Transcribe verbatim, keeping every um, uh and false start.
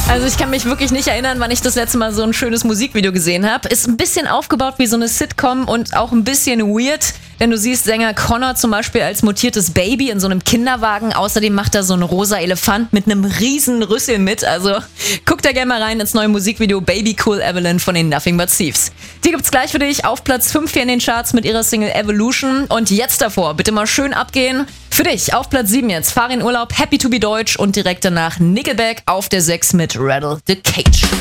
Also ich kann mich wirklich nicht erinnern, wann ich das letzte Mal so ein schönes Musikvideo gesehen habe. Ist ein bisschen aufgebaut wie so eine Sitcom und auch ein bisschen weird, denn du siehst Sänger Connor zum Beispiel als mutiertes Baby in so einem Kinderwagen. Außerdem macht er so einen rosa Elefant mit einem riesen Rüssel mit. Also guck da gerne mal rein ins neue Musikvideo Baby Cool Evelyn von den Nothing But Thieves. Die gibt's gleich für dich auf Platz fünf hier in den Charts mit ihrer Single Evolution. Und jetzt davor, bitte mal schön abgehen. Für dich auf Platz sieben jetzt, Fahr in Urlaub, Happy to be Deutsch und direkt danach Nickelback auf der sechs mit Rattle the Cage.